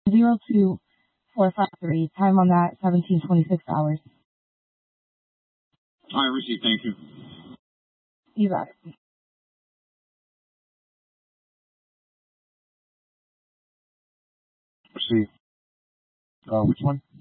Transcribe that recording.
02453. Time on that 17:26 hours. I received. Thank you. You got it. Received. Which one?